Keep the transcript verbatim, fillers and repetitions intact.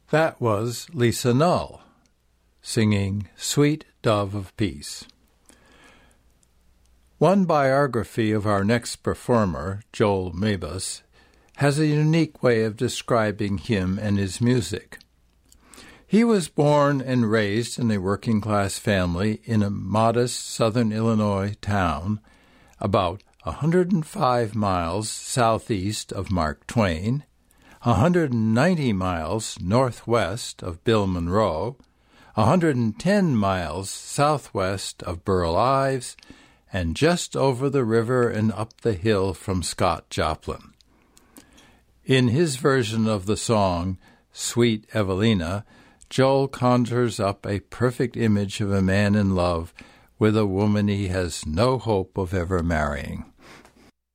That was Lisa Null, singing Sweet Dove of Peace. One biography of our next performer, Joel Mabus, has a unique way of describing him and his music. He was born and raised in a working-class family in a modest southern Illinois town about one hundred five miles southeast of Mark Twain, one hundred ninety miles northwest of Bill Monroe, one hundred ten miles southwest of Burl Ives, and just over the river and up the hill from Scott Joplin. In his version of the song, Sweet Evelina, Joel conjures up a perfect image of a man in love with a woman he has no hope of ever marrying.